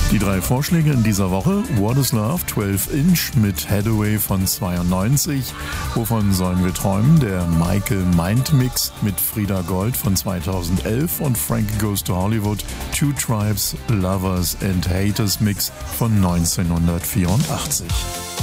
Die 3 Vorschläge in dieser Woche: What is Love, 12 Inch mit Hathaway von 92, Wovon sollen wir träumen, der Michael Mind Mix mit Frieda Gold von 2011 und Frankie Goes to Hollywood, Two Tribes, Lovers and Haters Mix von 1984.